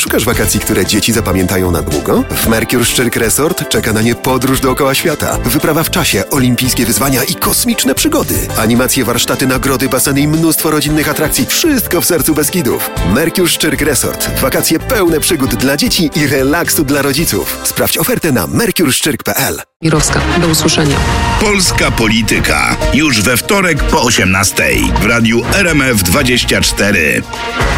Szukasz wakacji, które dzieci zapamiętają na długo? W Mercure Szczyrk Resort czeka na nie podróż dookoła świata, wyprawa w czasie, olimpijskie wyzwania i kosmiczne przygody. Animacje, warsztaty, nagrody, baseny i mnóstwo rodzinnych atrakcji. Wszystko w sercu Beskidów. Mercure Szczyrk Resort. Wakacje pełne przygód dla dzieci i relaksu dla rodziców. Sprawdź ofertę na mercureszczyrk.pl. Mirowska. Do usłyszenia. Polska Polityka. Już we wtorek po 18:00 w radiu RMF24.